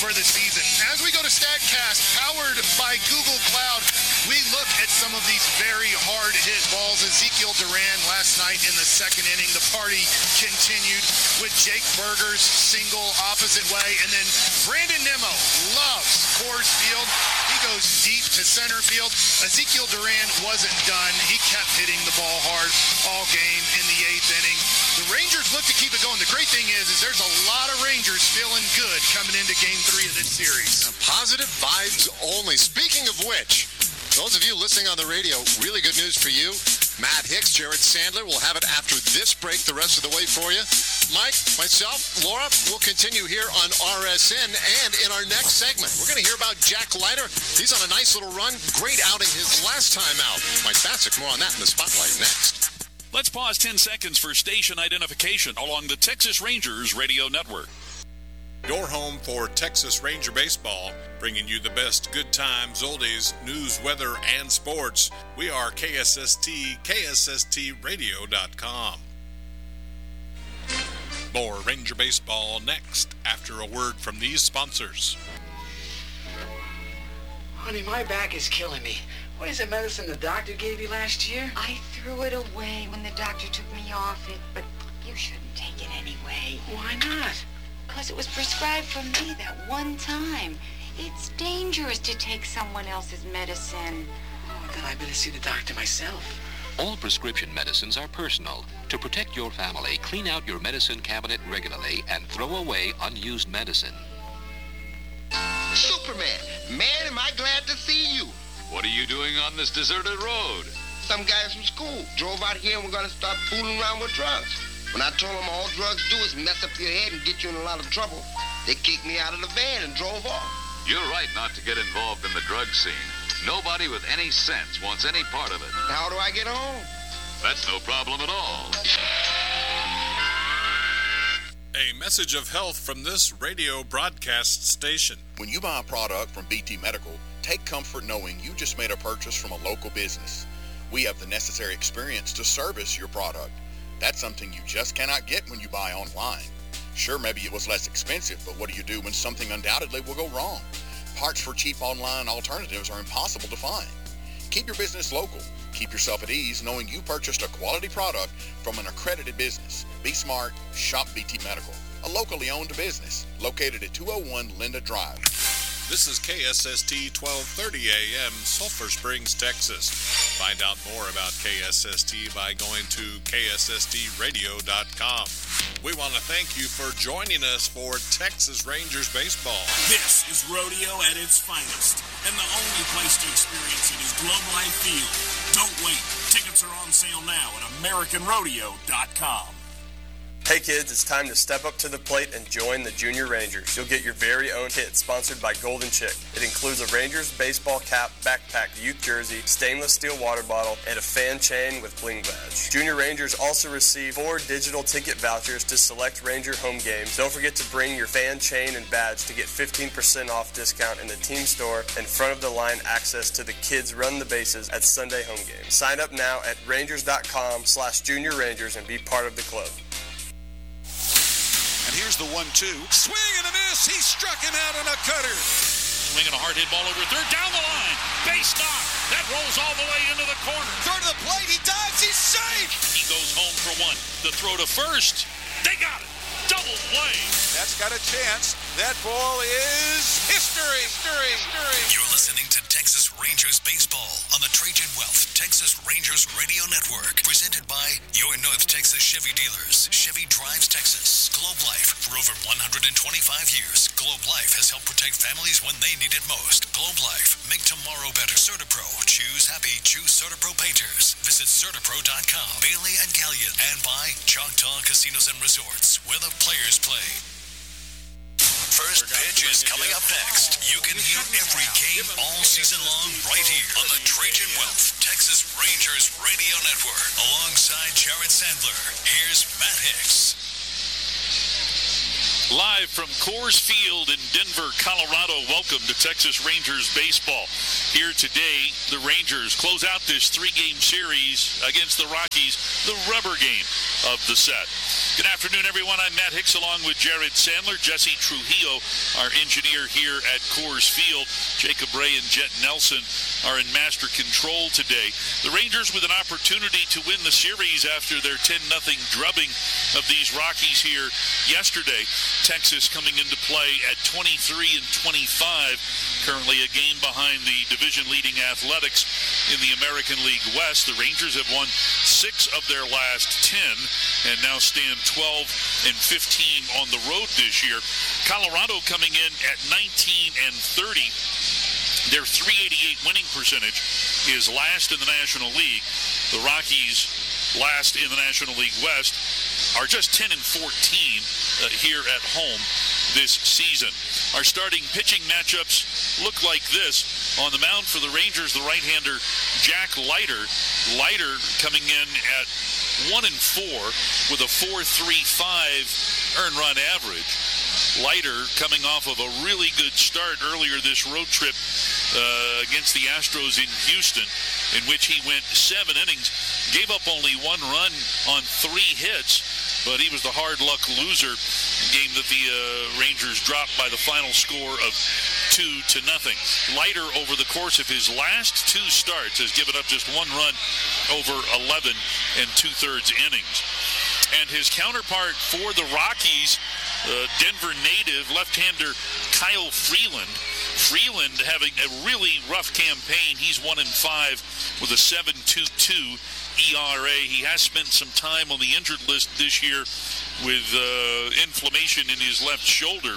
for the season. As we go to StatCast, powered by Google Cloud, we look at some of these very hard-hit balls. Ezekiel Duran last night in the second inning, the party continued with Jake Berger's single opposite way, and then Brandon Nimmo loves Coors Field. He goes deep to center field. Ezekiel Duran wasn't done. He kept hitting the ball hard all game in the eighth inning. The Rangers look to keep it going. The great thing is there's a lot of Rangers feeling good coming into Game 3 of this series. Positive vibes only. Speaking of which, those of you listening on the radio, really good news for you. Matt Hicks, Jared Sandler will have it after this break the rest of the way for you. Mike, myself, Laura, will continue here on RSN, and in our next segment, we're going to hear about Jack Leiter. He's on a nice little run. Great outing his last time out. Mike Bassick, more on that in the Spotlight next. Let's pause 10 seconds for station identification along the Texas Rangers radio network. Your home for Texas Ranger baseball, bringing you the best good times, oldies, news, weather, and sports. We are KSST, KSSTradio.com. More Ranger baseball next after a word from these sponsors. Honey, my back is killing me. What is the medicine the doctor gave you last year? I threw it away when the doctor took me off it, but you shouldn't take it anyway. Why not? Because it was prescribed for me that one time. It's dangerous to take someone else's medicine. Oh, then I better see the doctor myself. All prescription medicines are personal. To protect your family, clean out your medicine cabinet regularly and throw away unused medicine. Superman, man, am I glad to see you. What are you doing on this deserted road? Some guys from school drove out here and we're going to start fooling around with drugs. When I told them all drugs do is mess up your head and get you in a lot of trouble, they kicked me out of the van and drove off. You're right not to get involved in the drug scene. Nobody with any sense wants any part of it. How do I get home? That's no problem at all. A message of health from this radio broadcast station. When you buy a product from BT Medical, take comfort knowing you just made a purchase from a local business. We have the necessary experience to service your product. That's something you just cannot get when you buy online. Sure, maybe it was less expensive, but what do you do when something undoubtedly will go wrong? Parts for cheap online alternatives are impossible to find. Keep your business local. Keep yourself at ease knowing you purchased a quality product from an accredited business. Be smart, shop BT Medical, a locally owned business located at 201 Linda Drive. This is KSST 1230 AM, Sulphur Springs, Texas. Find out more about KSST by going to KSSTradio.com. We want to thank you for joining us for Texas Rangers baseball. This is rodeo at its finest, and the only place to experience it is Globe Life Field. Don't wait. Tickets are on sale now at AmericanRodeo.com. Hey kids, it's time to step up to the plate and join the Junior Rangers. You'll get your very own kit sponsored by Golden Chick. It includes a Rangers baseball cap, backpack, youth jersey, stainless steel water bottle, and a fan chain with bling badge. Junior Rangers also receive 4 digital ticket vouchers to select Ranger home games. Don't forget to bring your fan chain and badge to get 15% off discount in the team store and front of the line access to the Kids Run the Bases at Sunday home games. Sign up now at Rangers.com/Junior Rangers and be part of the club. And here's the 1-2. Swing and a miss. He struck him out on a cutter. Swinging a hard hit ball over third. Down the line. Base knock. That rolls all the way into the corner. Throw to the plate. He dives. He's safe. He goes home for one. The throw to first. They got it. Double play. That's got a chance. That ball is history. You're listening to Texas Rangers baseball on the Trajan Wealth Texas Rangers Radio Network. Presented by your North Texas Chevy dealers. Chevy drives Texas. Globe Life. For over 125 years, Globe Life has helped protect families when they need it most. Globe Life. Make tomorrow better. CertaPro. Choose happy. Choose CertaPro painters. Visit CertaPro.com. Bailey and Gallion. And by Choctaw Casinos and Resorts, where the players play. First pitch is coming up next. You can hear every game all season long right here on the Trajan Wealth Texas Rangers Radio Network. Alongside Jared Sandler, here's Matt Hicks. Live from Coors Field in Denver, Colorado, welcome to Texas Rangers baseball. Here today, the Rangers close out this 3-game series against the Rockies, the rubber game of the set. Good afternoon, everyone. I'm Matt Hicks along with Jared Sandler, Jesse Trujillo, our engineer here at Coors Field. Jacob Ray and Jet Nelson are in master control today. The Rangers with an opportunity to win the series after their 10-0 drubbing of these Rockies here yesterday. Texas coming into play at 23-25, currently a game behind the division-leading Athletics in the American League West. The Rangers have won 6 of their last 10 and now stand 12-15 on the road this year. Colorado coming in at 19-30. Their .388 winning percentage is last in the National League. The Rockies, last in the National League West, are just 10-14 here at home this season. Our starting pitching matchups look like this. On the mound for the Rangers, the right-hander Jack Leiter. Leiter coming in at 1-4 with a .435 earned run average. Leiter coming off of a really good start earlier this road trip against the Astros in Houston, in which he went 7 innings, gave up only 1 run on 3 hits, but he was the hard luck loser, a game that the Rangers dropped by the final score of 2-0. Leiter, over the course of his last 2 starts, has given up just 1 run over 11 2/3 innings. And his counterpart for the Rockies, Denver native left-hander Kyle Freeland. Freeland having a really rough campaign. He's 1-5 with a 7.22 ERA. He has spent some time on the injured list this year with inflammation in his left shoulder.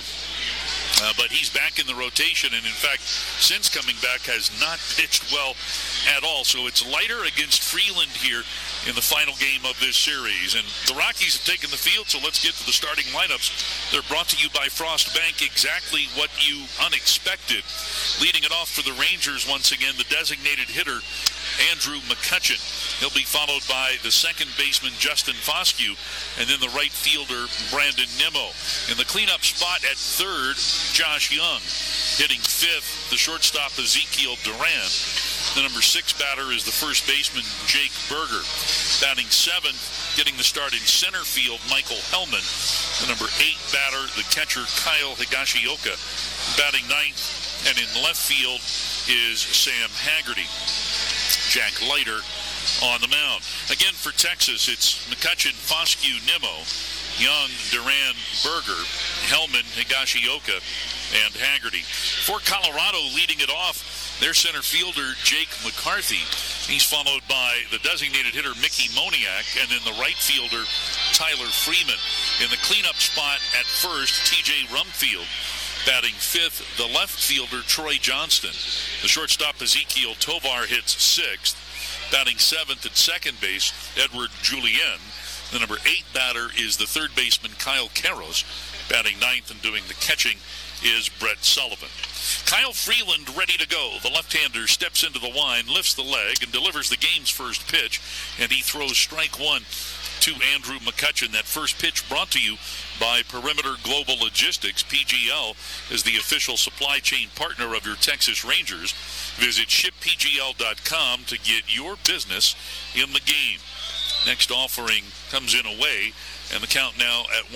But he's back in the rotation, and in fact, since coming back, has not pitched well at all. So it's Leiter against Freeland here in the final game of this series. And the Rockies have taken the field, so let's get to the starting lineups. They're brought to you by Frost Bank, exactly what you unexpected. Leading it off for the Rangers, once again, the designated hitter, Andrew McCutchen. He'll be followed by the second baseman, Justin Foscue, and then the right fielder, Brandon Nimmo. In the cleanup spot at third, Josh Young. Hitting fifth, the shortstop, Ezekiel Duran. The number 6 batter is the first baseman, Jake Berger. Batting seventh, getting the start in center field, Michael Hellman. The number 8 batter, the catcher, Kyle Higashioka. Batting ninth, and in left field is Sam Haggerty. Jack Leiter on the mound. Again for Texas, it's McCutchen, Foscue, Nimmo, Young, Duran, Berger, Hellman, Higashioka, and Haggerty. For Colorado, leading it off, their center fielder, Jake McCarthy. He's followed by the designated hitter, Mickey Moniak, and then the right fielder, Tyler Freeman. In the cleanup spot at first, TJ Rumfield. Batting fifth, the left fielder, Troy Johnston. The shortstop, Ezekiel Tovar, hits sixth. Batting seventh at second base, Edward Julien. The number 8 batter is the third baseman, Kyle Karros. Batting ninth and doing the catching is Brett Sullivan. Kyle Freeland ready to go. The left-hander steps into the line, lifts the leg, and delivers the game's first pitch, and he throws strike one to Andrew McCutchen. That first pitch brought to you by Perimeter Global Logistics. PGL is the official supply chain partner of your Texas Rangers. Visit shippgl.com to get your business in the game. Next offering comes in away, and the count now at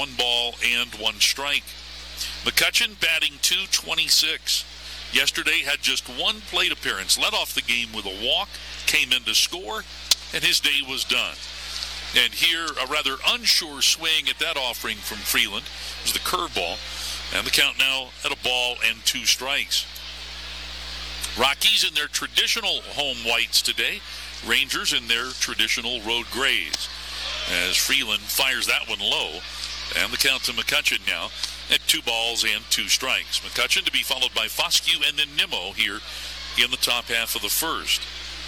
1-1 strike. McCutchen batting .226. Yesterday had just 1 plate appearance, led off the game with a walk, came in to score, and his day was done. And here, a rather unsure swing at that offering from Freeland was the curveball, and the count now at 1-2 strikes. Rockies in their traditional home whites today, Rangers in their traditional road grays. As Freeland fires that one low, and the count to McCutchen now at 2-2 strikes. McCutchen to be followed by Foscue and then Nimmo here in the top half of the first.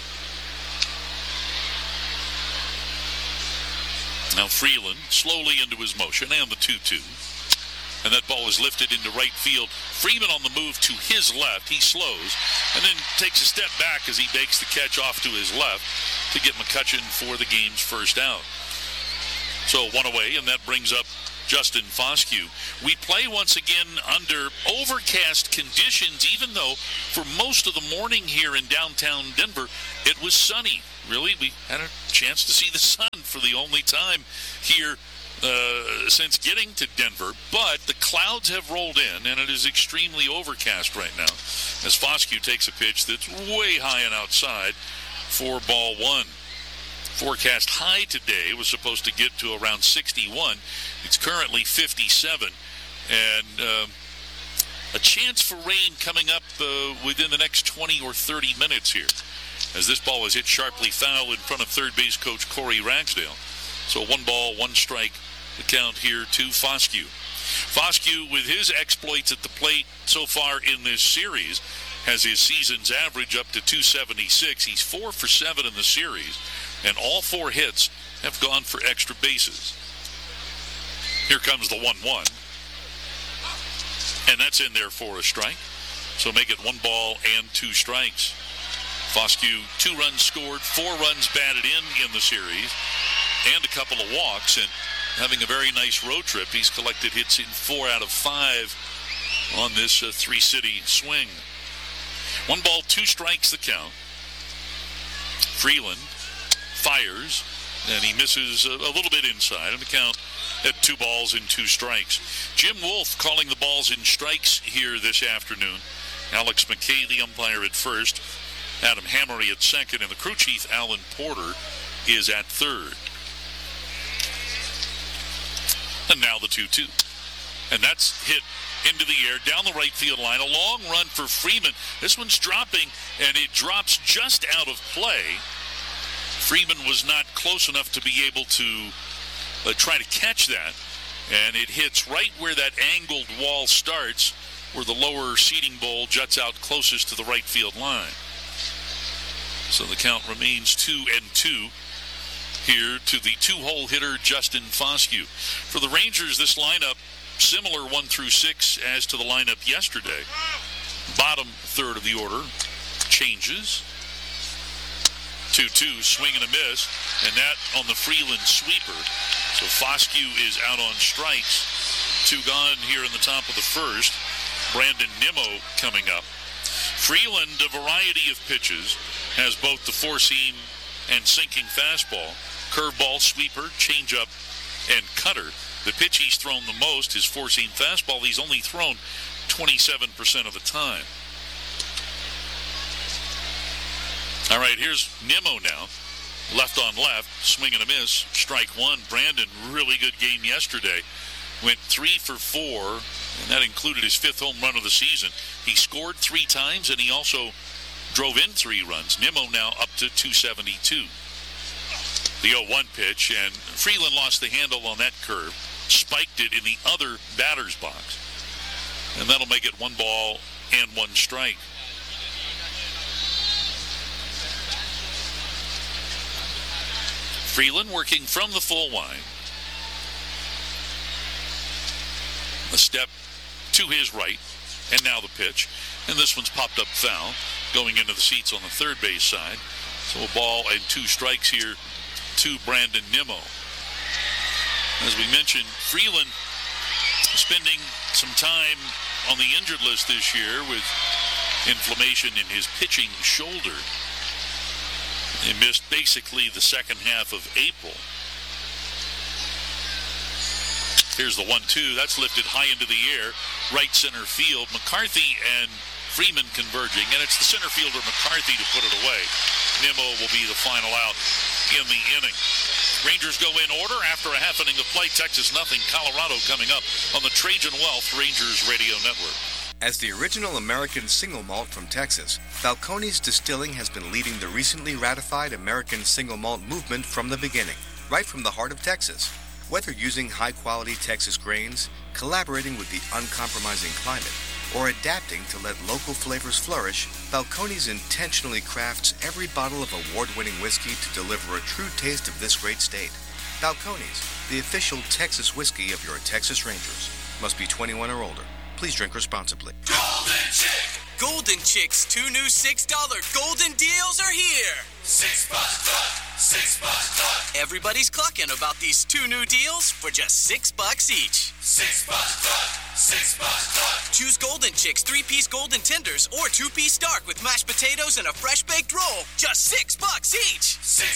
Now Freeland slowly into his motion and the 2-2. And that ball is lifted into right field. Freeman on the move to his left. He slows and then takes a step back as he makes the catch off to his left to get McCutchen for the game's first out. So one away, and that brings up Justin Foscue. We play once again under overcast conditions, even though for most of the morning here in downtown Denver, it was sunny. Really, we had a chance to see the sun for the only time here since getting to Denver, but the clouds have rolled in, and it is extremely overcast right now as Foscue takes a pitch that's way high and outside for ball one. Forecast high today was supposed to get to around 61. It's currently 57, and a chance for rain coming up within the next 20 or 30 minutes here, as this ball was hit sharply foul in front of third base coach Corey Ragsdale. So 1 ball, 1 strike, the count here to Foscue. Foscue, with his exploits at the plate so far in this series, has his season's average up to 276. He's 4 for 7 in the series, and all 4 hits have gone for extra bases. Here comes the 1-1, and that's in there for a strike. So make it 1 ball and 2 strikes. Foscue, 2 runs scored, 4 runs batted in the series, and a couple of walks, and having a very nice road trip. He's collected hits in 4 out of 5 on this 3-city swing. 1 ball, 2 strikes the count. Freeland fires, and he misses a little bit inside, and the count at 2 balls and 2 strikes. Jim Wolf calling the balls and strikes here this afternoon. Alex McKay, the umpire, at first. Adam Hammery at second, and the crew chief, Alan Porter, is at third. And now the 2-2. And that's hit into the air, down the right field line. A long run for Freeman. This one's dropping, and it drops just out of play. Freeman was not close enough to be able to try to catch that. And it hits right where that angled wall starts, where the lower seating bowl juts out closest to the right field line. So the count remains 2-2 here to the 2-hole hitter, Justin Foscue. For the Rangers, this lineup, similar 1 through 6 as to the lineup yesterday. Bottom third of the order changes. 2-2, swing and a miss, and that on the Freeland sweeper. So Foscue is out on strikes. 2 gone here in the top of the first. Brandon Nimmo coming up. Freeland, a variety of pitches, has both the 4-seam and sinking fastball, curveball, sweeper, changeup, and cutter. The pitch he's thrown the most, his 4-seam fastball, he's only thrown 27% of the time. All right, here's Nimmo now. Left on left, swing and a miss, strike 1. Brandon, really good game yesterday. Went 3 for 4, and that included his 5th home run of the season. He scored 3 times, and he also drove in 3 runs. Nimmo now up to 272. The 0-1 pitch, and Freeland lost the handle on that curve, spiked it in the other batter's box, and that'll make it 1 ball and 1 strike. Freeland working from the full line. A step to his right, and now the pitch. And this one's popped up foul, going into the seats on the third base side. So a ball and 2 strikes here to Brandon Nimmo. As we mentioned, Freeland spending some time on the injured list this year with inflammation in his pitching shoulder. He missed basically the second half of April. Here's the 1-2. That's lifted high into the air. Right center field. McCarthy and Freeman converging. And it's the center fielder McCarthy to put it away. Nimmo will be the final out in the inning. Rangers go in order after a half inning of play. Texas nothing. Colorado coming up on the Trajan Wealth Rangers Radio Network. As the original American single malt from Texas, Balcones Distilling has been leading the recently ratified American single malt movement from the beginning, right from the heart of Texas. Whether using high-quality Texas grains, collaborating with the uncompromising climate, or adapting to let local flavors flourish, Balcones intentionally crafts every bottle of award-winning whiskey to deliver a true taste of this great state. Balcones, the official Texas whiskey of your Texas Rangers. Must be 21 or older. Please drink responsibly. Golden Chick! Golden Chick's 2 new $6 golden deals are here! 6 bucks, $6. Everybody's clucking about these 2 new deals for just $6 each. $6. Choose Golden Chicks 3-piece golden tenders or 2-piece dark with mashed potatoes and a fresh baked roll. Just $6 each.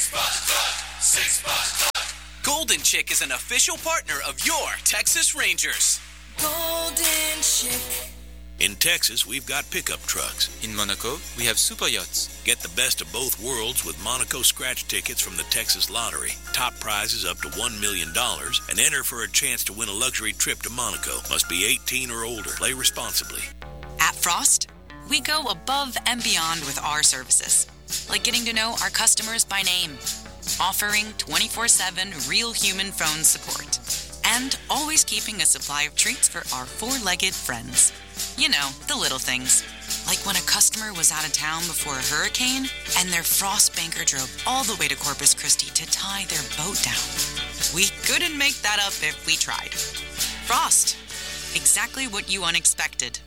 $6. Golden Chick is an official partner of your Texas Rangers. Golden Chick. In Texas, we've got pickup trucks. In Monaco, we have super yachts. Get the best of both worlds with Monaco scratch tickets from the Texas Lottery. Top prizes up to $1 million and enter for a chance to win a luxury trip to Monaco. Must be 18 or older. Play responsibly. At Frost, we go above and beyond with our services, like getting to know our customers by name, offering 24/7 real human phone support, and always keeping a supply of treats for our 4-legged friends. You know, the little things. Like when a customer was out of town before a hurricane and their Frost banker drove all the way to Corpus Christi to tie their boat down. We couldn't make that up if we tried. Frost. Exactly what you unexpected.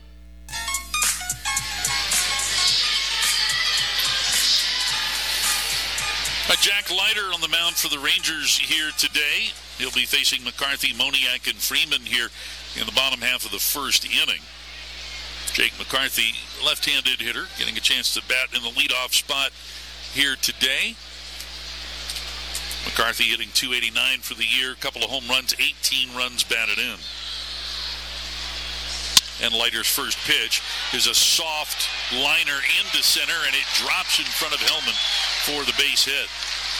Jack Leiter on the mound for the Rangers here today. He'll be facing McCarthy, Moniak, and Freeman here in the bottom half of the first inning. Jake McCarthy, left-handed hitter, getting a chance to bat in the leadoff spot here today. McCarthy hitting .289 for the year, a couple of home runs, 18 runs batted in. And Leiter's first pitch is a soft liner into center, and it drops in front of Hellman for the base hit.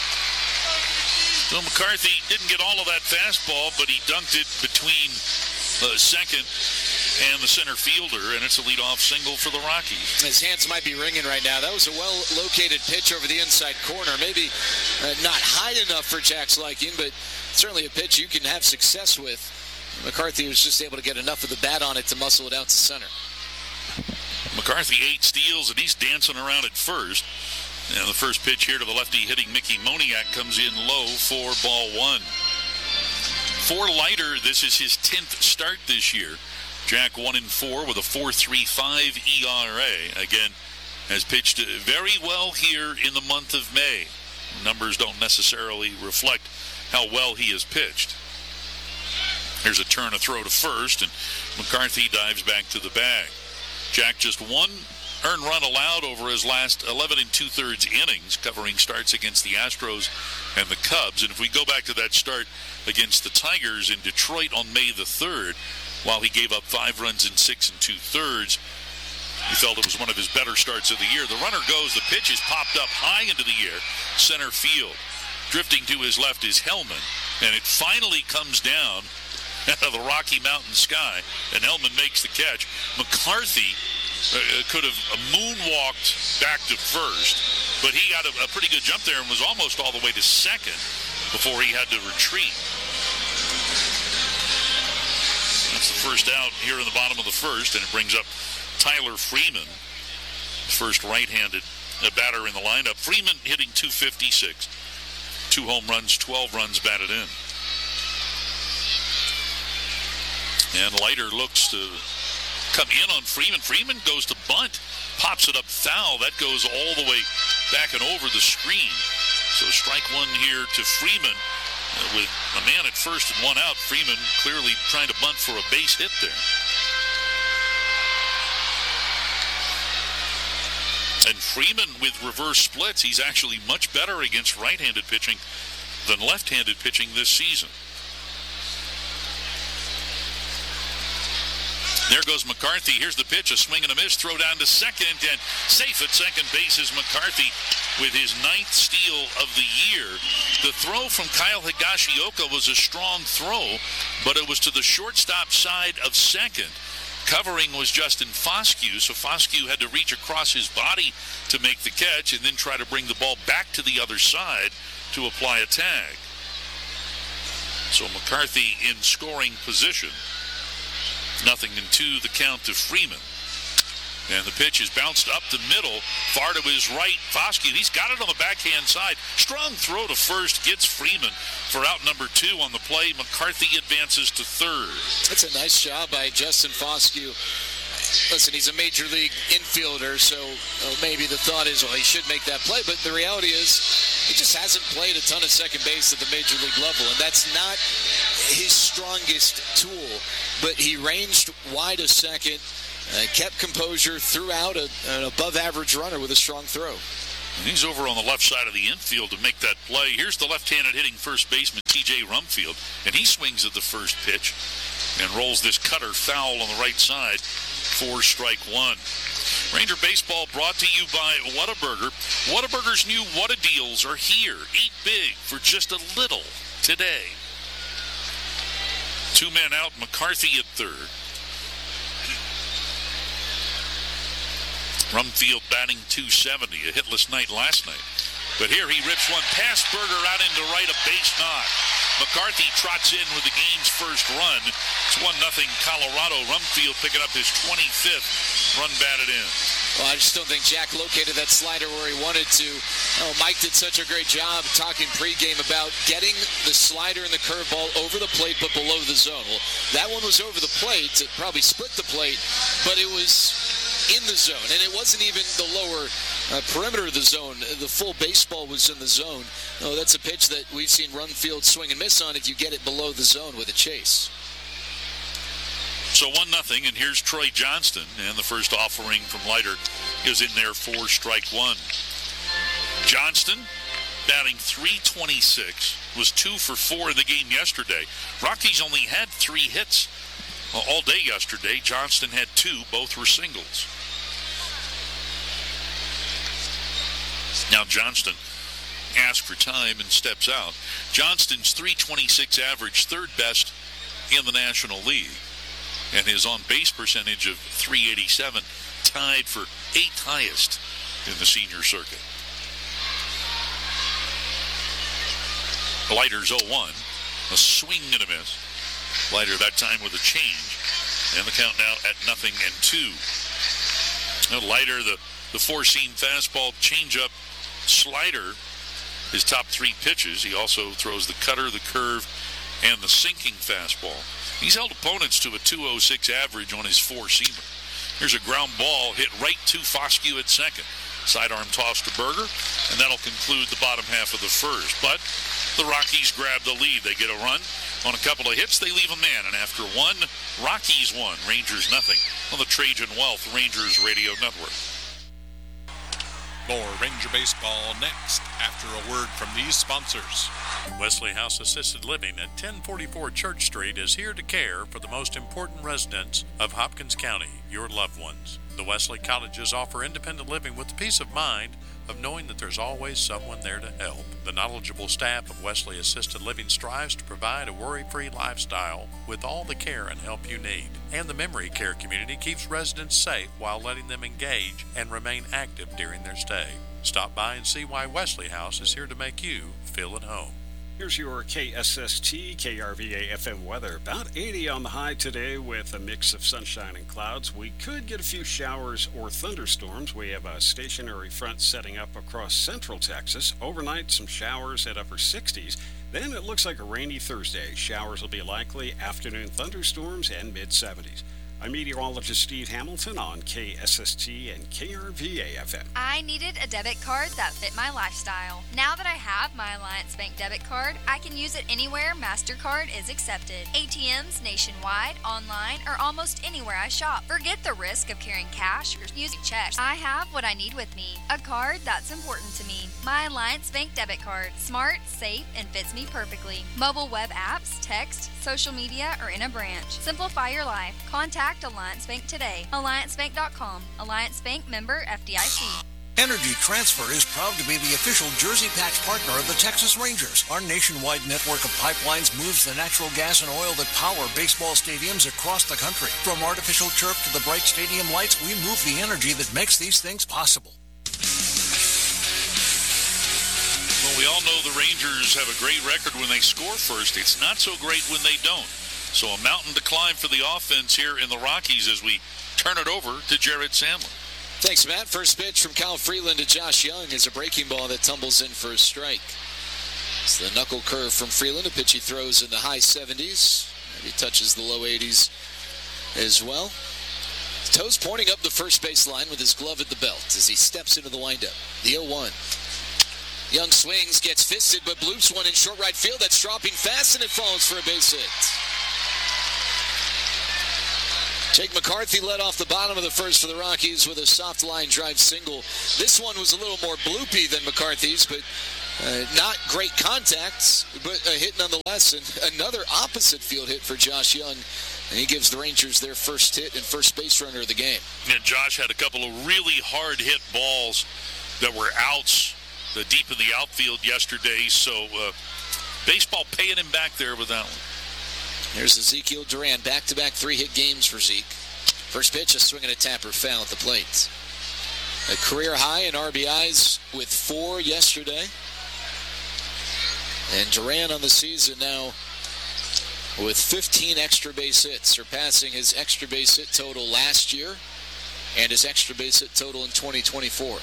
So McCarthy didn't get all of that fastball, but he dunked it between second and the center fielder, and it's a leadoff single for the Rockies. His hands might be ringing right now. That was a well-located pitch over the inside corner. Maybe not high enough for Jack's liking, but certainly a pitch you can have success with. McCarthy was just able to get enough of the bat on it to muscle it out to center. McCarthy 8 steals, and he's dancing around at first. And the first pitch here to the lefty hitting Mickey Moniak comes in low for ball 1. For Leiter, this is his 10th start this year. Jack 1-4 with a 4.35 ERA. Again, has pitched very well here in the month of May. Numbers don't necessarily reflect how well he has pitched. Here's a turn, a throw to first, and McCarthy dives back to the bag. Jack just 1 earned run allowed over his last 11 2/3 innings, covering starts against the Astros and the Cubs. And if we go back to that start against the Tigers in Detroit on May the 3rd, while he gave up 5 runs in 6 2/3, he felt it was one of his better starts of the year. The runner goes, the pitch is popped up high into the air, center field. Drifting to his left is Hellman, and it finally comes down out of the Rocky Mountain sky, and Hellman makes the catch. McCarthy could have moonwalked back to first, but he got a pretty good jump there and was almost all the way to second before he had to retreat. That's the first out here in the bottom of the first, and it brings up Tyler Freeman, first right-handed batter in the lineup. Freeman hitting .256, 2 home runs, 12 runs batted in. And Leiter looks to come in on Freeman. Freeman goes to bunt, pops it up foul. That goes all the way back and over the screen. So strike 1 here to Freeman. With a man at first and 1 out, Freeman clearly trying to bunt for a base hit there. And Freeman with reverse splits, he's actually much better against right-handed pitching than left-handed pitching this season. There goes McCarthy. Here's the pitch, a swing and a miss, throw down to second, and safe at second base is McCarthy with his 9th steal of the year. The throw from Kyle Higashioka was a strong throw, but it was to the shortstop side of second. Covering was Justin Foscue, so Foscue had to reach across his body to make the catch and then try to bring the ball back to the other side to apply a tag. So McCarthy in scoring position. 0-2 the count to Freeman. And the pitch is bounced up the middle, far to his right. Foscue, he's got it on the backhand side. Strong throw to first, gets Freeman for out number 2 on the play. McCarthy advances to third. That's a nice job by Justin Foscue. Listen, he's a major league infielder, so maybe the thought is, well, he should make that play. But the reality is, he just hasn't played a ton of second base at the major league level, and that's not his strongest tool. But he ranged wide of second, kept composure, threw out an above-average runner with a strong throw. And he's over on the left side of the infield to make that play. Here's the left-handed hitting first baseman, T.J. Rumfield, and he swings at the first pitch and rolls this cutter foul on the right side for strike one. Ranger Baseball brought to you by Whataburger. Whataburger's new Whata deals are here. Eat big for just a little today. 2 men out, McCarthy at third. Rumfield batting .270, a hitless night last night. But here he rips one past Berger out into right, a base knock. McCarthy trots in with the game's first run. It's 1-0 Colorado. Rumfield picking up his 25th run batted in. Well, I just don't think Jack located that slider where he wanted to. Oh, Mike did such a great job talking pregame about getting the slider and the curveball over the plate but below the zone. Well, that one was over the plate. It probably split the plate, but it was in the zone, and it wasn't even the lower perimeter of the zone. The full baseball was in the zone. No, that's a pitch that we've seen Rumfield swing and miss on if you get it below the zone with a chase. So 1-0, and here's Troy Johnston, and the first offering from Leiter is in there for strike one. Johnston, batting .326, was 2 for 4 in the game yesterday. Rockies only had 3 hits all day yesterday. Johnston had 2, both were singles. Now Johnston asks for time and steps out. Johnston's .326 average, third best in the National League, and his on-base percentage of .387, tied for 8th highest in the senior circuit. Leiter's 0-1, a swing and a miss. Leiter that time with a change, and the count now at 0-2. Now Leiter, the four-seam fastball, changeup, slider, his top 3 pitches. He also throws the cutter, the curve, and the sinking fastball. He's held opponents to a .206 average on his four-seamer. Here's a ground ball hit right to Foscue at second. Sidearm toss to Berger, and that'll conclude the bottom half of the first. But the Rockies grab the lead. They get a run on a couple of hits. They leave a man, and after 1, Rockies 1, Rangers 0 on the Trajan Wealth Rangers Radio Network. More Ranger Baseball next after a word from these sponsors. Wesley House Assisted Living at 1044 Church Street is here to care for the most important residents of Hopkins County, your loved ones. The Wesley Cottages offer independent living with the peace of mind of knowing that there's always someone there to help. The knowledgeable staff of Wesley Assisted Living strives to provide a worry-free lifestyle with all the care and help you need. And the memory care community keeps residents safe while letting them engage and remain active during their stay. Stop by and see why Wesley House is here to make you feel at home. Here's your KSST, KRVA FM weather. About 80 on the high today with a mix of sunshine and clouds. We could get a few showers or thunderstorms. We have a stationary front setting up across central Texas. Overnight, some showers at upper 60s. Then it looks like a rainy Thursday. Showers will be likely, afternoon thunderstorms, and mid-70s. I'm meteorologist Steve Hamilton on KSST and KRVA FM. I needed a debit card that fit my lifestyle. Now that I have my Alliance Bank debit card, I can use it anywhere MasterCard is accepted. ATMs nationwide, online, or almost anywhere I shop. Forget the risk of carrying cash or using checks. I have what I need with me. A card that's important to me. My Alliance Bank debit card. Smart, safe, and fits me perfectly. Mobile web apps, text, social media, or in a branch. Simplify your life. Contact Alliance Bank today. AllianceBank.com. Alliance Bank member FDIC. Energy Transfer is proud to be the official Jersey Patch partner of the Texas Rangers. Our nationwide network of pipelines moves the natural gas and oil that power baseball stadiums across the country. From artificial turf to the bright stadium lights, we move the energy that makes these things possible. Well, we all know the Rangers have a great record when they score first. It's not so great when they don't. So a mountain to climb for the offense here in the Rockies as we turn it over to Jared Sandler. Thanks, Matt. First pitch from Kyle Freeland to Josh Young is a breaking ball that tumbles in for a strike. It's the knuckle curve from Freeland, a pitch he throws in the high 70s. And he touches the low 80s as well. His toes pointing up the first base line with his glove at the belt as he steps into the windup. The 0-1. Young swings, gets fisted, but bloops one in short right field. That's dropping fast, and it falls for a base hit. Jake McCarthy led off the bottom of the first for the Rockies with a soft line drive single. This one was a little more bloopy than McCarthy's, but not great contacts, but a hit nonetheless. And another opposite field hit for Josh Young. And he gives the Rangers their first hit and first base runner of the game. And Josh had a couple of really hard hit balls that were outs, the deep in the outfield yesterday. So baseball paying him back there with that one. Here's Ezekiel Duran, back-to-back 3-hit games for Zeke. First pitch, a swing and a tapper foul at the plate. A career high in RBIs with 4 yesterday. And Duran on the season now with 15 extra base hits, surpassing his extra base hit total last year and his extra base hit total in 2024.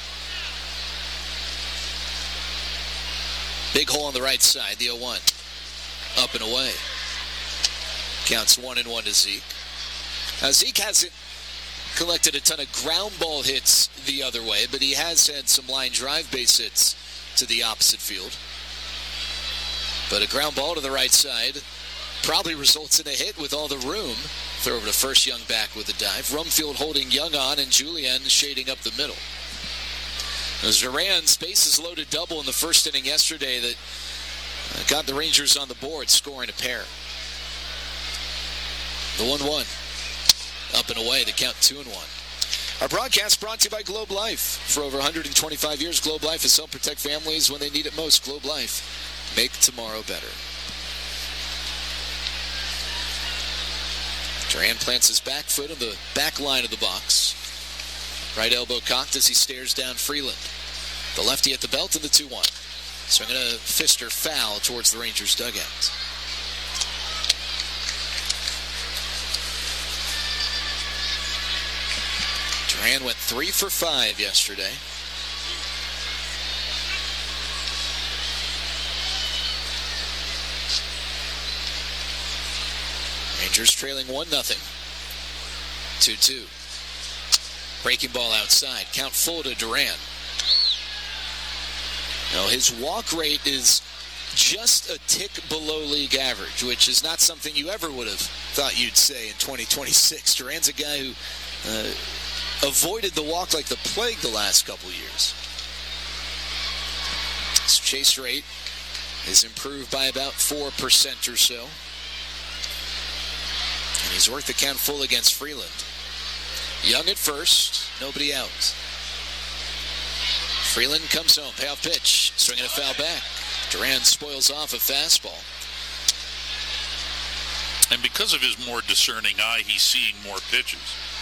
Big hole on the right side, the 0-1. Up and away. Counts 1-1 to Zeke. Now, Zeke hasn't collected a ton of ground ball hits the other way, but he has had some line drive base hits to the opposite field. But a ground ball to the right side probably results in a hit with all the room. Throw over to first, Young back with a dive. Rumfield holding Young on, and Julian shading up the middle. As Duran's bases loaded double in the first inning yesterday that got the Rangers on the board, scoring a pair. The 1-1. Up and away, the count 2-1. Our broadcast brought to you by Globe Life. For over 125 years, Globe Life has helped protect families when they need it most. Globe Life. Make tomorrow better. Duran plants his back foot on the back line of the box. Right elbow cocked as he stares down Freeland. The lefty at the belt and the 2-1. Swinging a fister foul towards the Rangers dugout. Duran went 3 for 5 yesterday. Rangers trailing 1-0. 2-2. Breaking ball outside. Count full to Duran. Now his walk rate is just a tick below league average, which is not something you ever would have thought you'd say in 2026. Duran's a guy who avoided the walk like the plague the last couple years. His chase rate is improved by about 4% or so. And he's worked the count full against Freeland. Young at first, nobody out. Freeland comes home, payoff pitch, swinging a foul back. Duran spoils off a fastball. And because of his more discerning eye, he's seeing more pitches.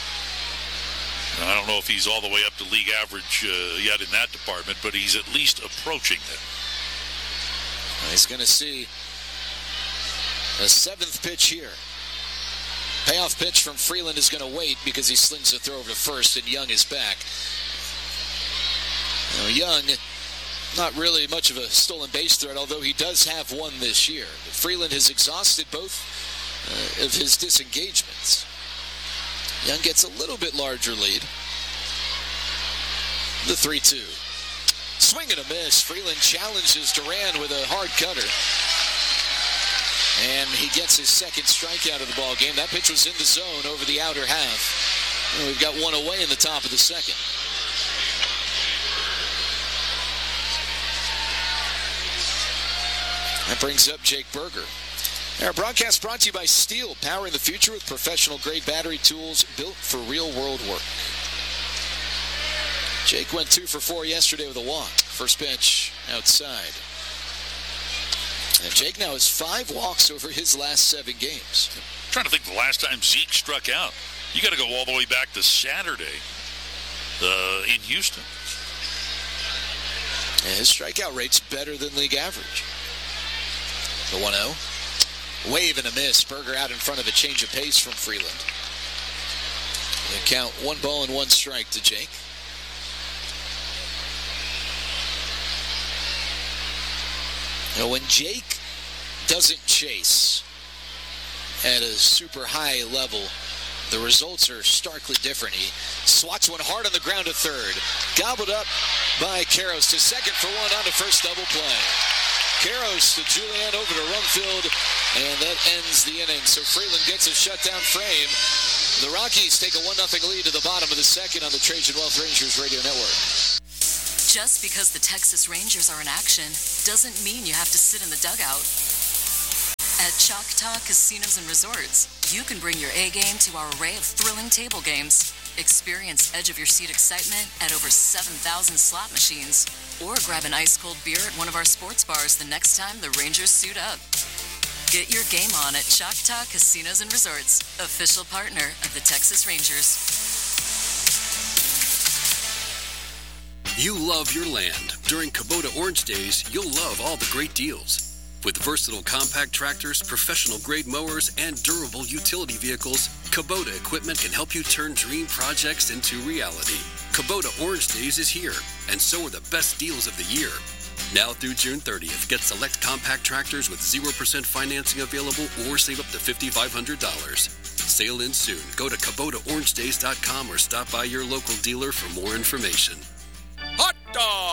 I don't know if he's all the way up to league average yet in that department, but he's at least approaching it. He's going to see a 7th pitch here. Payoff pitch from Freeland is going to wait because he slings the throw over to first, and Young is back. Now, Young, not really much of a stolen base threat, although he does have one this year. But Freeland has exhausted both of his disengagements. Young gets a little bit larger lead. The 3-2. Swing and a miss. Freeland challenges Duran with a hard cutter. And he gets his second strikeout of the ball game. That pitch was in the zone over the outer half. And we've got one away in the top of the second. That brings up Jake Berger. Our broadcast brought to you by Steel, powering the future with professional-grade battery tools built for real-world work. Jake went 2 for 4 yesterday with a walk. First pitch outside. And Jake now has 5 walks over his last 7 games. I'm trying to think the last time Zeke struck out. You got to go all the way back to Saturday in Houston. And his strikeout rate's better than league average. The 1-0. Wave and a miss. Berger out in front of a change of pace from Freeland. They count 1 ball and 1 strike to Jake. Now, when Jake doesn't chase at a super high level, the results are starkly different. He swats one hard on the ground to third. Gobbled up by Karros to second for one on the first double play. Karros to Julian over to Rumfield, and that ends the inning. So Freeland gets a shutdown frame. The Rockies take a 1-0 lead to the bottom of the second on the Trajan Wealth Rangers Radio Network. Just because the Texas Rangers are in action doesn't mean you have to sit in the dugout. At Choctaw Casinos and Resorts, you can bring your A-game to our array of thrilling table games. Experience edge-of-your-seat excitement at over 7,000 slot machines. Or grab an ice-cold beer at one of our sports bars the next time the Rangers suit up. Get your game on at Choctaw Casinos and Resorts, official partner of the Texas Rangers. You love your land. During Kubota Orange Days, you'll love all the great deals. With versatile compact tractors, professional-grade mowers, and durable utility vehicles, Kubota equipment can help you turn dream projects into reality. Kubota Orange Days is here, and so are the best deals of the year. Now through June 30th, get select compact tractors with 0% financing available or save up to $5,500. Sale ends soon. Go to KubotaOrangeDays.com or stop by your local dealer for more information. Hot dog!